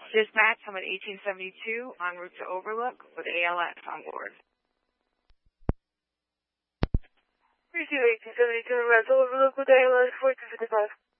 Dispatch, I'm at 1872 en route to Overlook with ALX on board. 1872 en route to Overlook with ALX 1455.